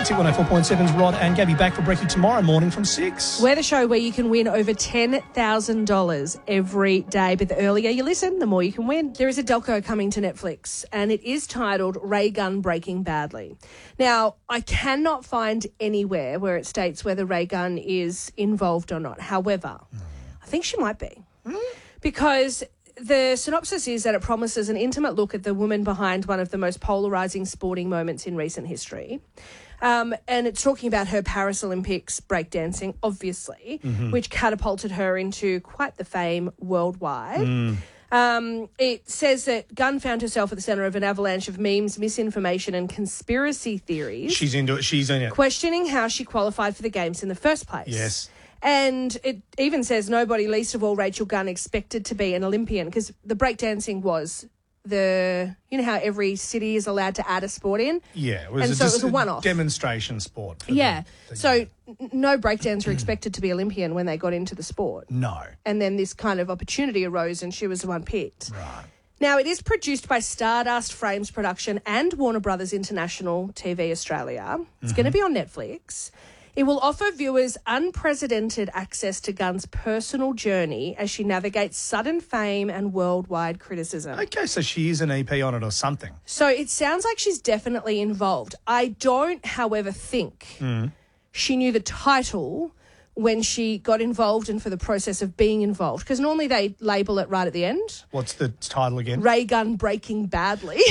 Hit 104.7's Rod and Gabby back for brekkie tomorrow morning from 6. We're the show where you can win over $10,000 every day. But the earlier you listen, the more you can win. There is a doco coming to Netflix, and it is titled Ray Gunn Breaking Badly. Now, I cannot find anywhere where it states whether Ray Gunn is involved or not. However, I think she might be. Because the synopsis is that it promises an intimate look at the woman behind one of the most polarising sporting moments in recent history. And it's talking about her Paris Olympics breakdancing, obviously, which catapulted her into quite the fame worldwide. It says that Gunn found herself at the centre of an avalanche of memes, misinformation and conspiracy theories. She's into it. She's in it. Questioning how she qualified for the Games in the first place. Yes. And it even says nobody, least of all Rachel Gunn, expected to be an Olympian, because the breakdancing was you know how every city is allowed to add a sport in? Yeah. It was a one-off. Demonstration sport. So no breakdancer expected to be Olympian when they got into the sport. No. And then this kind of opportunity arose and she was the one picked. Right. Now, it is produced by Stardust Frames Production and Warner Brothers International TV Australia. It's going to be on Netflix. It will offer viewers unprecedented access to Gunn's personal journey as she navigates sudden fame and worldwide criticism. Okay, so she is an EP on it or something. So it sounds like she's definitely involved. I don't, however, think she knew the title when she got involved and for the process of being involved, because normally they label it right at the end. What's the title again? Ray Gunn Breaking Badly.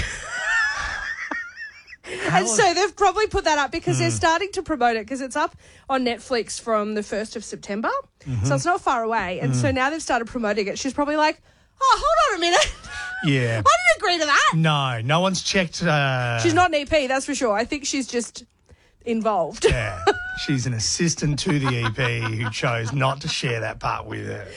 And so they've probably put that up because they're starting to promote it, because it's up on Netflix from the 1st of September. So it's not far away. And so now they've started promoting it. She's probably like, oh, hold on a minute. Yeah. I didn't agree to that. No one's checked. She's not an EP, that's for sure. I think she's just involved. Yeah. She's an assistant to the EP who chose not to share that part with her.